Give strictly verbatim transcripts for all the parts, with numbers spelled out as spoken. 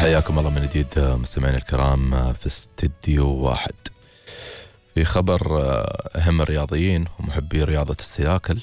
حياكم الله من جديد مستمعينا الكرام في استديو واحد. في خبر أهم الرياضيين ومحبي رياضة السياكل،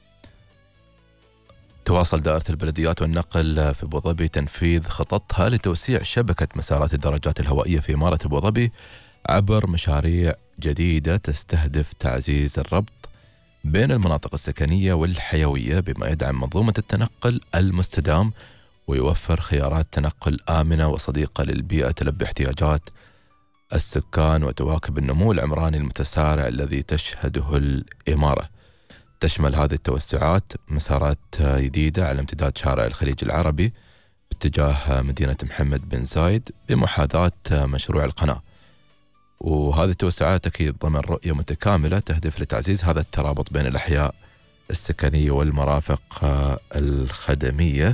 تواصل دائرة البلديات والنقل في أبو ظبي تنفيذ خططها لتوسيع شبكة مسارات الدراجات الهوائية في إمارة أبو ظبي عبر مشاريع جديدة تستهدف تعزيز الربط بين المناطق السكنية والحيوية بما يدعم منظومة التنقل المستدام ويوفر خيارات تنقل آمنة وصديقة للبيئة تلبي احتياجات السكان وتواكب النمو العمراني المتسارع الذي تشهده الإمارة. تشمل هذه التوسعات مسارات جديدة على امتداد شارع الخليج العربي باتجاه مدينة محمد بن زايد بمحاذاة مشروع القناة، وهذه التوسعات أكيد ضمن رؤية متكاملة تهدف لتعزيز هذا الترابط بين الأحياء السكنية والمرافق الخدمية.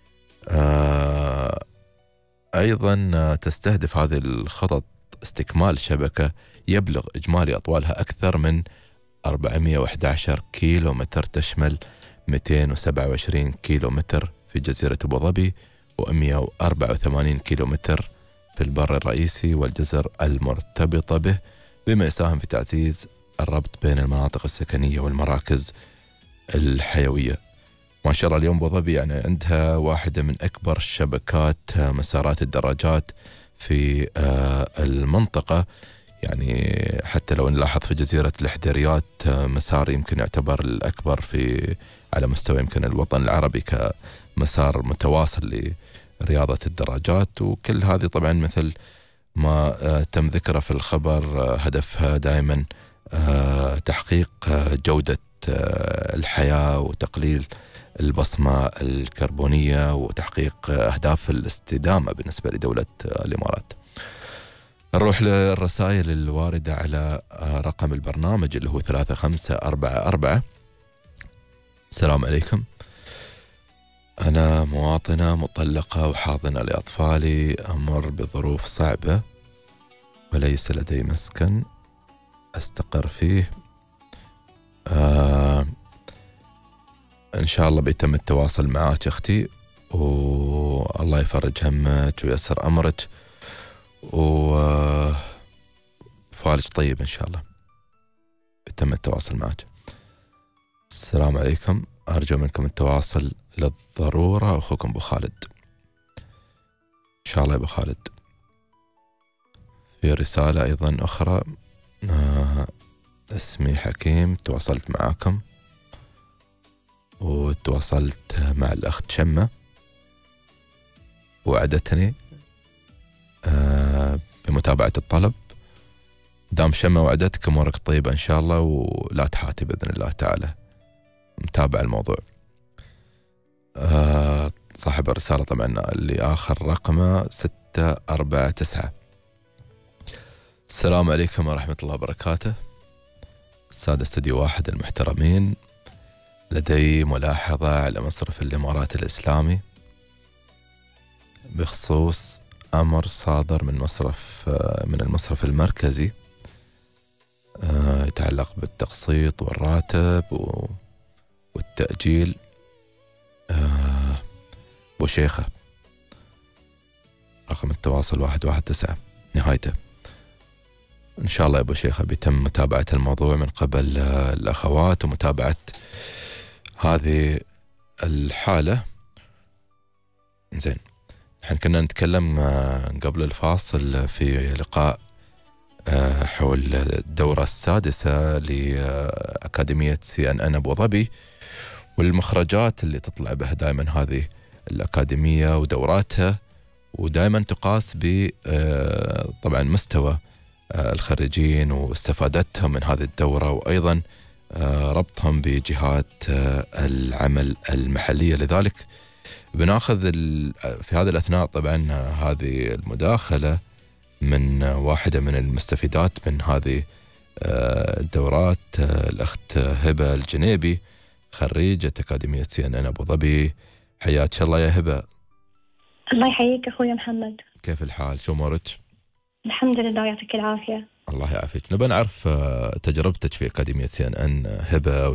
آه أيضا تستهدف هذه الخطط استكمال شبكة يبلغ إجمالي أطوالها أكثر من أربعمئة وأحد عشر كيلو متر، تشمل مئتين وسبعة وعشرين كيلو متر في جزيرة أبو ظبي ومئة وأربعة وثمانين كيلو متر في البر الرئيسي والجزر المرتبطة به، بما يساهم في تعزيز الربط بين المناطق السكنية والمراكز الحيوية. ما شاء الله اليوم أبو ظبي يعني عندها واحدة من أكبر شبكات مسارات الدراجات في المنطقة، يعني حتى لو نلاحظ في جزيرة الحديريات مسار يمكن يعتبر الأكبر في على مستوى يمكن الوطن العربي كمسار متواصل لرياضة الدراجات، وكل هذه طبعا مثل ما تم ذكره في الخبر هدفها دائما تحقيق جودة الحياة وتقليل البصمة الكربونية وتحقيق أهداف الاستدامة بالنسبة لدولة الإمارات. نروح للرسائل الواردة على رقم البرنامج اللي هو ثلاثة خمسة أربعة أربعة. السلام عليكم، أنا مواطنة مطلقة وحاضنة لأطفالي، أمر بظروف صعبة وليس لدي مسكن أستقر فيه. آه إن شاء الله بيتم التواصل معك أختي والله يفرج همك ويسر أمرك وفالج طيب إن شاء الله بيتم التواصل معك. السلام عليكم، أرجو منكم التواصل للضرورة، أخوكم أبو خالد. إن شاء الله يا أبو خالد. في رسالة أيضا أخرى، آه اسمي حكيم، تواصلت معاكم وتواصلت مع الأخت شمة وعدتني آه بمتابعة الطلب. دام شمة وعدتك أمورك طيبة إن شاء الله ولا تحاتي بإذن الله تعالى، متابع الموضوع. آه صاحب الرسالة طبعا اللي آخر رقمه ستة أربعة تسعة. السلام عليكم ورحمة الله وبركاته. السادة استديو واحد المحترمين، لدي ملاحظة على مصرف الإمارات الإسلامي بخصوص أمر صادر من مصرف من المصرف المركزي يتعلق بالتقسيط والراتب والتأجيل. بوشيخة، رقم التواصل واحد واحد تسعة نهايته. إن شاء الله يا أبو شيخة بيتم متابعة الموضوع من قبل الأخوات ومتابعة هذه الحالة. زين، نحن كنا نتكلم قبل الفاصل في لقاء حول الدورة السادسة لأكاديمية سي أن أن أبو ظبي والمخرجات اللي تطلع بها دائما هذه الأكاديمية ودوراتها، ودائما تقاس ب طبعا مستوى الخريجين واستفادتهم من هذه الدورة، وأيضا ربطهم بجهات العمل المحلية. لذلك بناخذ في هذا الأثناء طبعا هذه المداخلة من واحدة من المستفيدات من هذه الدورات، الأخت هبة الجنيبي، خريجة أكاديمية سي أن أن أبو ظبي. حياك الله يا هبة. الله يحييك أخوي محمد. كيف الحال؟ شو أمورك؟ الحمد لله، يعطيك العافية. الله يعافيك. نبى نعرف تجربتك في أكاديمية سي أن أن هبة